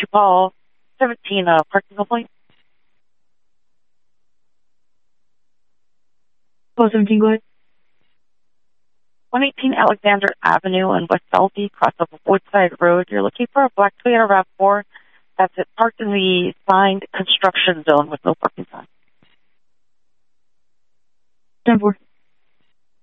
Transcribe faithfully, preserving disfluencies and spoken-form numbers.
to call seventeen, uh, parking complaint. Call seventeen, go ahead. one eighteen Alexander Avenue in West Salty, cross of Woodside Road. You're looking for a black Toyota RAV four that's parked in the signed construction zone with no parking sign. ten four.